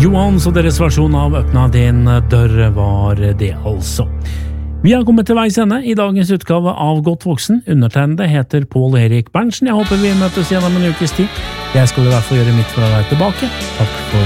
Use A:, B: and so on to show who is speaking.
A: Johans og deres versjon av Øppna din dør var det altså. Vi har kommet til veis ende i dagens utgave av Godt voksen. Undertegnede heter Pål Erik Berntsen. Jeg håper vi møtes igjen om en ukes tid. Jeg skal i hvert fall gjøre mitt for å være tilbake. Takk for